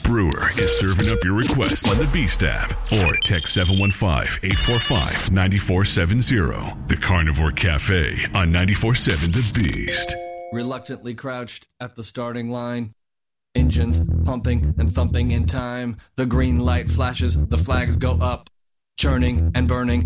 Brewer is serving up your requests on the Beast app or text 715-845-9470. The Carnivore Cafe on 94.7 The Beast. Reluctantly crouched at the starting line. Engines pumping and thumping in time. The green light flashes, the flags go up. Churning and burning